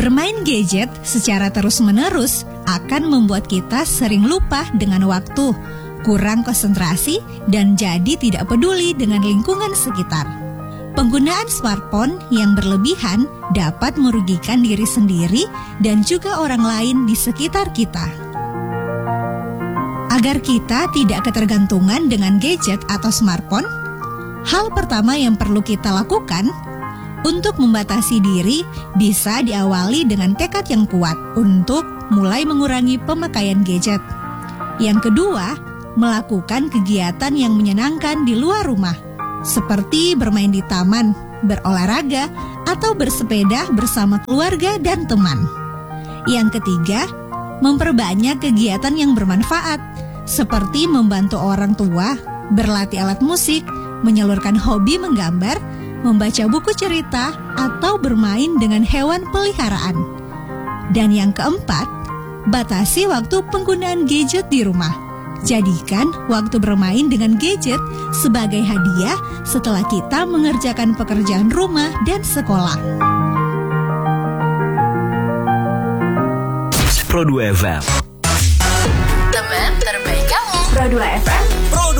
Bermain gadget secara terus-menerus akan membuat kita sering lupa dengan waktu, kurang konsentrasi, dan jadi tidak peduli dengan lingkungan sekitar. Penggunaan smartphone yang berlebihan dapat merugikan diri sendiri dan juga orang lain di sekitar kita. Agar kita tidak ketergantungan dengan gadget atau smartphone, hal pertama yang perlu kita lakukan untuk membatasi diri bisa diawali dengan tekad yang kuat untuk mulai mengurangi pemakaian gadget. Yang kedua, melakukan kegiatan yang menyenangkan di luar rumah, seperti bermain di taman, berolahraga, atau bersepeda bersama keluarga dan teman. Yang ketiga, memperbanyak kegiatan yang bermanfaat, seperti membantu orang tua, berlatih alat musik, menyalurkan hobi menggambar, membaca buku cerita, atau bermain dengan hewan peliharaan. Dan yang keempat, batasi waktu penggunaan gadget di rumah. Jadikan waktu bermain dengan gadget sebagai hadiah setelah kita mengerjakan pekerjaan rumah dan sekolah. Pro 2 FM. Teman terbaik kamu. Pro 2 FM